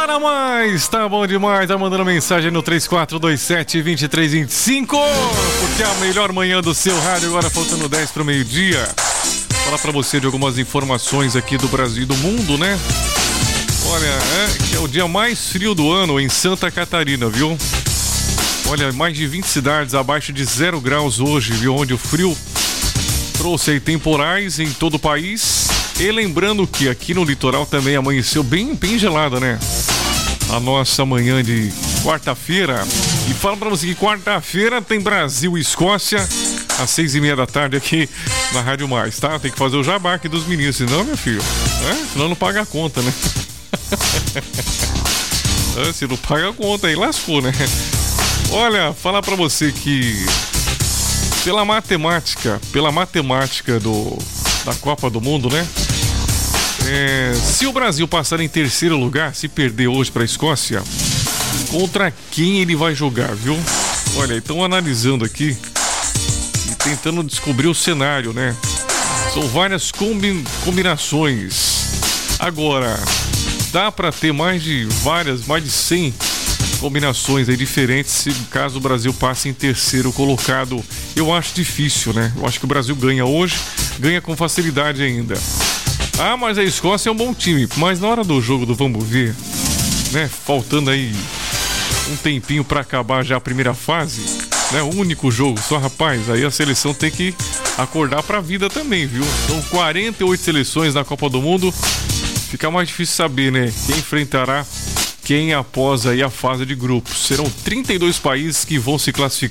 Para mais, tá bom demais, tá mandando mensagem no 3427-2325, porque é a melhor manhã do seu rádio, agora faltando 10 para o meio-dia. Falar para você de algumas informações aqui do Brasil e do mundo, né? Olha, que é o dia mais frio do ano em Santa Catarina, viu? Olha, mais de 20 cidades abaixo de 0 graus hoje, viu? Onde o frio trouxe aí temporais em todo o país. E lembrando que aqui no litoral também amanheceu bem gelada, né? A nossa manhã de quarta-feira. E falo pra você que quarta-feira tem Brasil e Escócia às 6h30 da tarde aqui na Rádio Mais, tá? Tem que fazer o jabá aqui dos meninos, senão, meu filho, senão não paga a conta, né? Se não paga a conta aí, lascou, né? Olha, falar pra você que pela matemática da Copa do Mundo, né? Se o Brasil passar em terceiro lugar, se perder hoje para a Escócia, contra quem ele vai jogar, viu? Olha, estão analisando aqui e tentando descobrir o cenário, né? São várias combinações. Agora, dá para ter mais de 100 combinações aí diferentes se caso o Brasil passe em terceiro colocado. Eu acho difícil, né? Eu acho que o Brasil ganha hoje, ganha com facilidade ainda. Ah, mas a Escócia é um bom time, mas na hora do jogo do vamos ver, né? Faltando aí um tempinho para acabar já a primeira fase, né? O único jogo, só rapaz, aí a seleção tem que acordar pra vida também, viu? São 48 seleções na Copa do Mundo, fica mais difícil saber, né? Quem enfrentará quem após aí a fase de grupos. Serão 32 países que vão se classificar